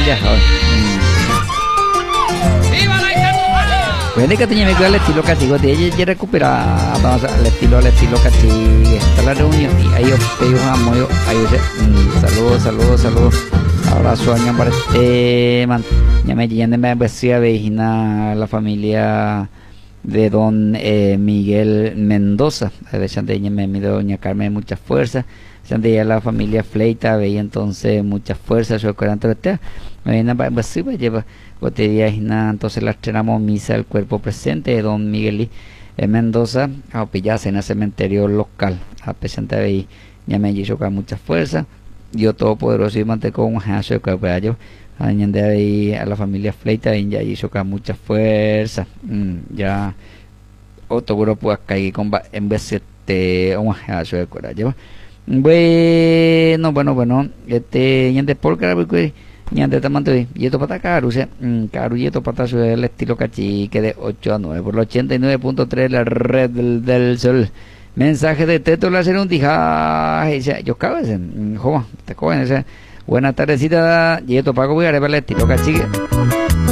ya hoy. Bueno, que tenía que al estilo cachigo, ya recupera al estilo cachigo. Está la reunión y ahí os pedí un amoyo, ahí saludos. Abrazo a ñam para man. Ya me llenan de membresía vecina la familia de don Miguel Mendoza. A veces de me mide doña Carmen mucha fuerza. De la familia Fleita veía entonces mucha fuerza. Yo cuarenta de me viene para lleva botella entonces la estrenamos misa el cuerpo presente de don Miguel Mendoza a pillarse en el cementerio local. A pesar de ahí ya me hizo con mucha fuerza. Yo todopoderoso y mantengo un hacho que yo de ahí a la familia Fleita y ya hizo con mucha fuerza. Ya otro grupo acá y con en vez de un hacho de coraje. Bueno, ñande por cara ñande tamanto y esto para caro, caro y esto para el estilo cachique de 8 a 9 por el 89.3 la red del sol. Mensaje de Teto la hacer un dija, yo cabe ese, joven, te cogen ese. Buenas tardecita y esto pago voy a ver el estilo cachique.